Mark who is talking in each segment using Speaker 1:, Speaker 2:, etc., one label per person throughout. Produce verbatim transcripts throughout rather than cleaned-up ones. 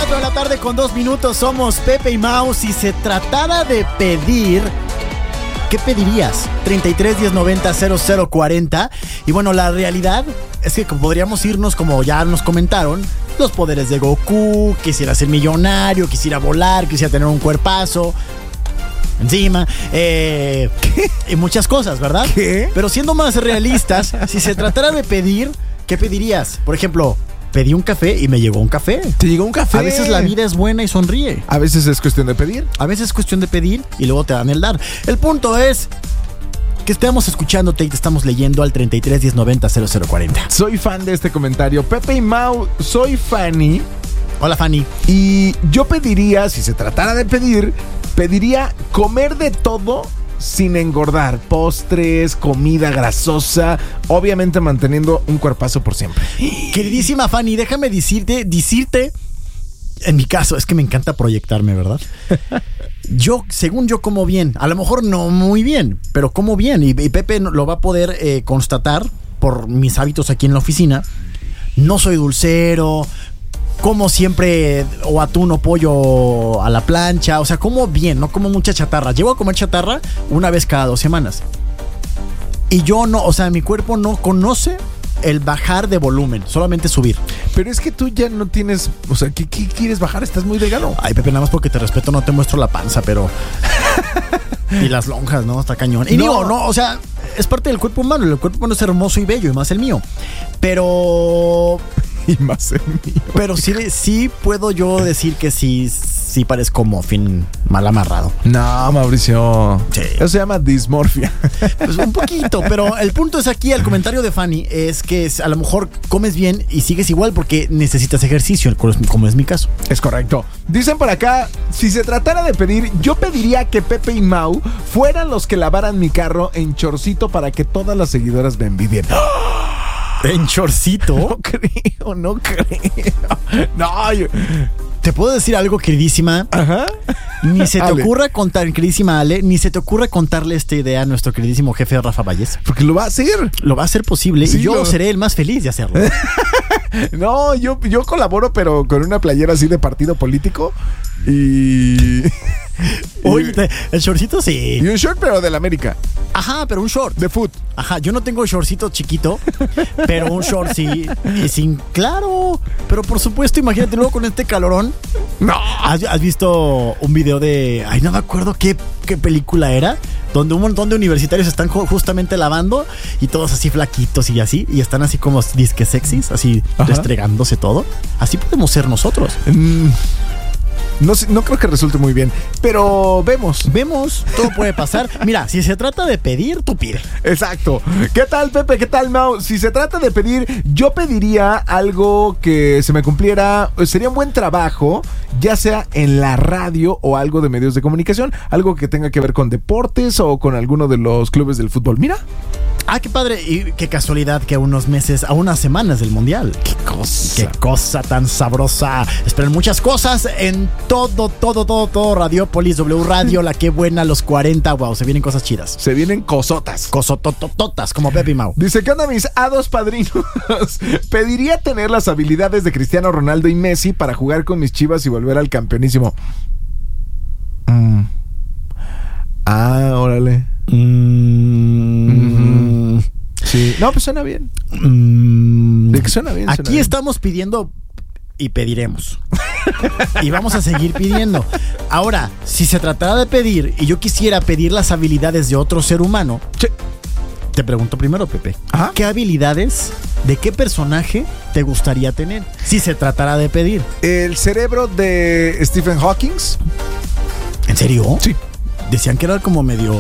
Speaker 1: cuatro de la tarde con dos minutos. Somos Pepe y Mau. Si se tratara de pedir, ¿qué pedirías? treinta y tres, diez, noventa, cero cero cuarenta. Y bueno, la realidad es que podríamos irnos, como ya nos comentaron, los poderes de Goku. Quisiera ser millonario, quisiera volar, quisiera tener un cuerpazo encima, eh, y muchas cosas, ¿verdad?
Speaker 2: ¿Qué?
Speaker 1: Pero siendo más realistas, si se tratara de pedir, ¿qué pedirías? Por ejemplo, pedí un café y me llegó un café.
Speaker 2: Te llegó un café.
Speaker 1: A veces la vida es buena y sonríe.
Speaker 2: A veces es cuestión de pedir.
Speaker 1: A veces es cuestión de pedir y luego te dan el dar. El punto es que estemos escuchándote y te estamos leyendo al treinta y tres, diez, noventa, cero cero cuarenta.
Speaker 2: Soy fan de este comentario. Pepe y Mau, soy Fanny.
Speaker 1: Hola, Fanny.
Speaker 2: Y yo pediría, si se tratara de pedir, pediría comer de todo sin engordar. Postres, comida grasosa, obviamente manteniendo un cuerpazo por siempre.
Speaker 1: Queridísima Fanny, déjame decirte, decirte, en mi caso, es que me encanta proyectarme, ¿verdad? Yo, según yo, como bien. A lo mejor no muy bien, pero como bien. Y, y Pepe lo va a poder eh, constatar por mis hábitos aquí en la oficina. No soy dulcero, como siempre o atún o pollo a la plancha. O sea, como bien, no como mucha chatarra. Llego a comer chatarra una vez cada dos semanas. Y yo no, o sea, mi cuerpo no conoce el bajar de volumen, solamente subir.
Speaker 2: Pero es que tú ya no tienes, o sea, ¿qué, qué quieres bajar? Estás muy delgado.
Speaker 1: Ay, Pepe, nada más porque te respeto no te muestro la panza, pero... y las lonjas, ¿no? Está cañón. Y no. digo, no, o sea, es parte del cuerpo humano. El cuerpo humano es hermoso y bello, y más el mío. Pero...
Speaker 2: y más el mío.
Speaker 1: Pero sí, sí puedo yo decir que sí, sí parezco como fin mal amarrado.
Speaker 2: No, Mauricio.
Speaker 1: Sí.
Speaker 2: Eso se llama dismorfia.
Speaker 1: Pues un poquito, pero el punto es aquí, el comentario de Fanny, es que a lo mejor comes bien y sigues igual porque necesitas ejercicio, como es mi caso.
Speaker 2: Es correcto. Dicen por acá, si se tratara de pedir, yo pediría que Pepe y Mau fueran los que lavaran mi carro en chorcito para que todas las seguidoras me envidien.
Speaker 1: ¿En chorcito?
Speaker 2: No creo, no creo. No, yo...
Speaker 1: ¿Te puedo decir algo, queridísima?
Speaker 2: Ajá.
Speaker 1: Ni se te
Speaker 2: Ale.
Speaker 1: ocurra contar, queridísima Ale, ni se te ocurra contarle esta idea a nuestro queridísimo jefe Rafa Valles.
Speaker 2: Porque lo va a hacer.
Speaker 1: Lo va a hacer posible
Speaker 2: Sí,
Speaker 1: y yo
Speaker 2: lo...
Speaker 1: seré el más feliz de hacerlo.
Speaker 2: No, yo, yo colaboro, pero con una playera así de partido político y...
Speaker 1: Oye, el shortcito sí.
Speaker 2: Y un short, pero del América.
Speaker 1: Ajá, pero un short.
Speaker 2: De foot.
Speaker 1: Ajá, yo no tengo shortcito chiquito, pero un short sí. Y sin, claro. Pero por supuesto, imagínate luego con este calorón.
Speaker 2: No.
Speaker 1: ¿Has, has visto un video de... Ay, no me acuerdo qué, qué película era, donde un montón de universitarios están ju- justamente lavando y todos así flaquitos y así, y están así como disque sexys, así
Speaker 2: Ajá.
Speaker 1: restregándose todo. Así podemos ser nosotros.
Speaker 2: Mm. No, sé, no creo que resulte muy bien, pero vemos.
Speaker 1: Vemos, todo puede pasar. Mira, si se trata de pedir, tú pide.
Speaker 2: Exacto. ¿Qué tal, Pepe? ¿Qué tal, Mau? Si se trata de pedir, yo pediría algo que se me cumpliera. Sería un buen trabajo, ya sea en la radio o algo de medios de comunicación. Algo que tenga que ver con deportes o con alguno de los clubes del fútbol. Mira.
Speaker 1: Ah, qué padre. Y qué casualidad que a unos meses, a unas semanas del Mundial.
Speaker 2: Qué cosa.
Speaker 1: Qué cosa tan sabrosa. Esperen muchas cosas en todo, todo, todo, todo. Radiopolis, W Radio, La Qué Buena, Los cuarenta. Wow, se vienen cosas chidas.
Speaker 2: Se vienen cosotas.
Speaker 1: Cosototototas, como Pepe y Mau.
Speaker 2: Dice, ¿qué onda mis hados padrinos? Pediría tener las habilidades de Cristiano Ronaldo y Messi para jugar con mis Chivas y volver al campeonísimo. Mm. Ah, órale.
Speaker 1: Mm.
Speaker 2: Sí. No, pues suena bien.
Speaker 1: Mm.
Speaker 2: De que suena bien.
Speaker 1: Aquí
Speaker 2: suena bien.
Speaker 1: estamos pidiendo y pediremos. Y vamos a seguir pidiendo. Ahora, si se tratara de pedir y yo quisiera pedir las habilidades de otro ser humano,
Speaker 2: Sí.
Speaker 1: te pregunto primero, Pepe,
Speaker 2: Ajá.
Speaker 1: ¿qué habilidades de qué personaje te gustaría tener si se tratara de pedir?
Speaker 2: El cerebro de Stephen Hawking.
Speaker 1: ¿En serio?
Speaker 2: Sí.
Speaker 1: Decían que era como medio...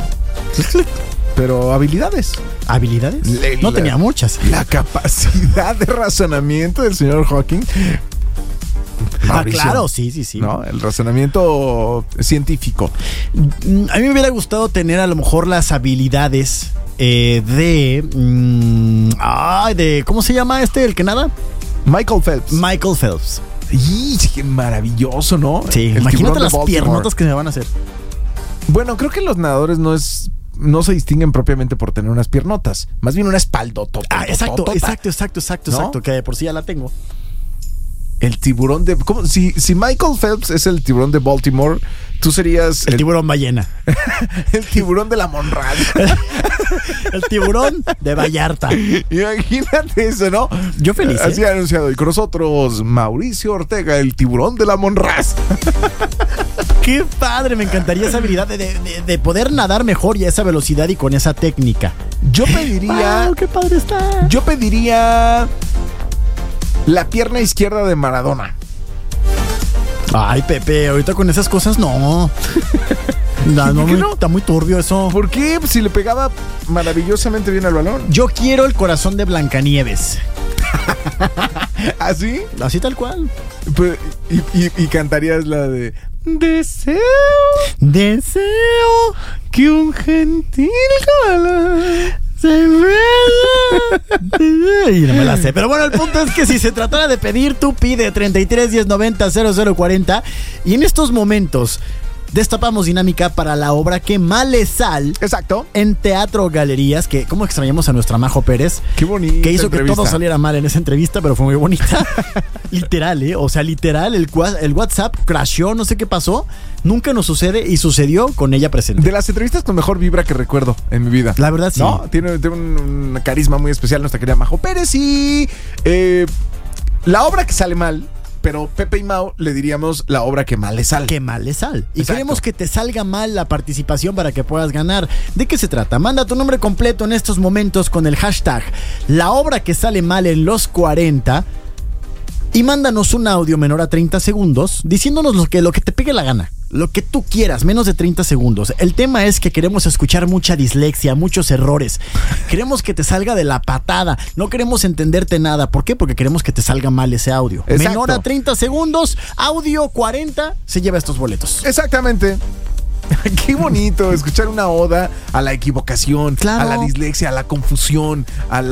Speaker 2: Pero habilidades.
Speaker 1: ¿Habilidades?
Speaker 2: Le-
Speaker 1: no
Speaker 2: la-
Speaker 1: tenía muchas.
Speaker 2: La capacidad de razonamiento del señor Hawking.
Speaker 1: Ah,
Speaker 2: Mauricio.
Speaker 1: claro, sí, sí, sí.
Speaker 2: ¿No? El razonamiento científico.
Speaker 1: Mm, A mí me hubiera gustado tener a lo mejor las habilidades eh, de... mm, ay, de... ¿Cómo se llama este, el que nada?
Speaker 2: Michael Phelps.
Speaker 1: Michael Phelps.
Speaker 2: Y qué maravilloso, ¿no?
Speaker 1: Sí,
Speaker 2: El
Speaker 1: imagínate
Speaker 2: tiburón de
Speaker 1: las
Speaker 2: Baltimore.
Speaker 1: piernotas que me van a hacer.
Speaker 2: Bueno, creo que los nadadores no es no se distinguen propiamente por tener unas piernotas, más bien una espaldotota.
Speaker 1: Ah, exacto, exacto, exacto, exacto,
Speaker 2: ¿No?
Speaker 1: exacto, que de por sí ya la tengo.
Speaker 2: El tiburón de... ¿cómo? Si, si Michael Phelps es el tiburón de Baltimore, tú serías...
Speaker 1: El, el tiburón ballena.
Speaker 2: El tiburón de la Monraz.
Speaker 1: El tiburón de Vallarta.
Speaker 2: Imagínate eso, ¿no?
Speaker 1: Yo feliz, ¿eh?
Speaker 2: Así ha anunciado. Y con nosotros, Mauricio Ortega, el tiburón de la Monraz.
Speaker 1: Qué padre, me encantaría esa habilidad de, de, de poder nadar mejor y a esa velocidad y con esa técnica.
Speaker 2: Yo pediría...
Speaker 1: Wow, qué padre está.
Speaker 2: Yo pediría... la pierna izquierda de Maradona.
Speaker 1: Ay, Pepe, ahorita con esas cosas no. No, no, muy, no? Está muy turbio eso.
Speaker 2: ¿Por qué? Si le pegaba maravillosamente bien al balón.
Speaker 1: Yo quiero el corazón de Blancanieves.
Speaker 2: ¿Así?
Speaker 1: Así tal cual.
Speaker 2: Pues, y, y, y cantarías la de... Deseo,
Speaker 1: deseo
Speaker 2: que un gentil galán
Speaker 1: se me... Y no me la sé. Pero bueno, el punto es que si se tratara de pedir, tú pide treinta y tres, diez, noventa, cero cero cuarenta. Y en estos momentos destapamos dinámica para la obra Que Male Sal.
Speaker 2: Exacto.
Speaker 1: En Teatro Galerías, que cómo extrañamos a nuestra Majo Pérez.
Speaker 2: Qué bonito.
Speaker 1: Que hizo entrevista. Que todo saliera mal en esa entrevista, pero fue muy bonita. Literal, ¿eh? O sea, literal, el, el WhatsApp crashó, no sé qué pasó. Nunca nos sucede y sucedió con ella presente.
Speaker 2: De las entrevistas con mejor vibra que recuerdo en mi vida.
Speaker 1: La verdad, sí.
Speaker 2: ¿No? Tiene, tiene un, un carisma muy especial nuestra querida Majo Pérez y eh, la obra que sale mal. Pero Pepe y Mau le diríamos la obra Que Male Sal.
Speaker 1: Que Male Sal. Y
Speaker 2: Exacto.
Speaker 1: queremos que te salga mal la participación para que puedas ganar. ¿De qué se trata? Manda tu nombre completo en estos momentos con el hashtag La obra que sale mal en los cuarenta y mándanos un audio menor a treinta segundos diciéndonos lo que, lo que te pegue la gana. Lo que tú quieras, menos de treinta segundos. El tema es que queremos escuchar mucha dislexia, muchos errores. Queremos que te salga de la patada. No queremos entenderte nada. ¿Por qué? Porque queremos que te salga mal ese audio.
Speaker 2: Exacto.
Speaker 1: Menor a treinta segundos, audio cuarenta, se lleva estos boletos.
Speaker 2: Exactamente. Qué bonito escuchar una oda a la equivocación,
Speaker 1: claro.
Speaker 2: A la dislexia, a la confusión, a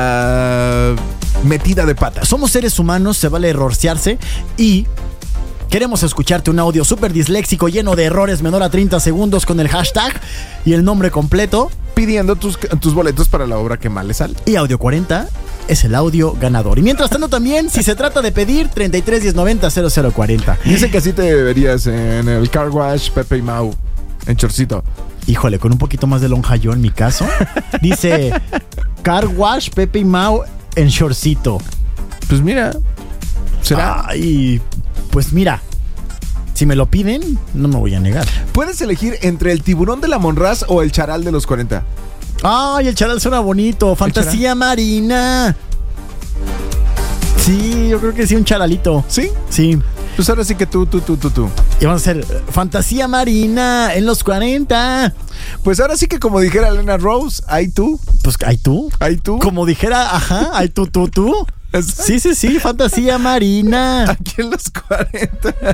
Speaker 2: la metida de patas.
Speaker 1: Somos seres humanos, se vale errorciarse y... queremos escucharte un audio súper disléxico lleno de errores menor a treinta segundos con el hashtag y el nombre completo.
Speaker 2: Pidiendo tus, tus boletos para la obra Que Male Sal.
Speaker 1: Y audio cuarenta es el audio ganador. Y mientras tanto también, si se trata de pedir, treinta y tres, diez, noventa, cero cero cuarenta.
Speaker 2: Dice que así te verías en el car wash Pepe y Mau, en chorcito.
Speaker 1: Híjole, con un poquito más de lonja yo en mi caso. Dice car wash Pepe y Mau en shortcito.
Speaker 2: Pues mira, será...
Speaker 1: Ay, pues mira, si me lo piden, no me voy a negar.
Speaker 2: Puedes elegir entre el tiburón de la Monraz o el charal de los cuarenta.
Speaker 1: Ay, el charal suena bonito. Fantasía marina. Sí, yo creo que sí, un charalito.
Speaker 2: ¿Sí?
Speaker 1: Sí.
Speaker 2: Pues ahora sí que tú, tú, tú, tú, tú.
Speaker 1: Y vamos a hacer fantasía marina en los cuarenta.
Speaker 2: Pues ahora sí que como dijera Elena Rose, ahí tú.
Speaker 1: Pues ahí tú.
Speaker 2: Ahí tú.
Speaker 1: Como dijera, ajá, ahí tú, tú, tú. Sí, sí, sí, fantasía marina.
Speaker 2: Aquí en los cuarenta.